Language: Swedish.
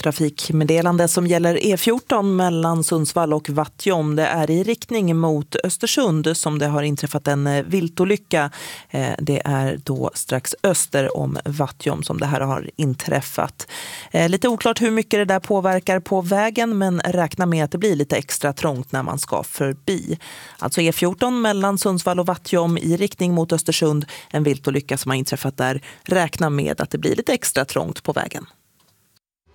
Trafikmeddelande som gäller E14 mellan Sundsvall och Vattjom. Det är i riktning mot Östersund som det har inträffat en viltolycka. Det är då strax öster om Vattjom som det här har inträffat. Lite oklart hur mycket det där påverkar på vägen, men räkna med att det blir lite extra trångt när man ska förbi. Alltså E14 mellan Sundsvall och Vattjom i riktning mot Östersund. En viltolycka som har inträffat där. Räkna med att det blir lite extra trångt på vägen.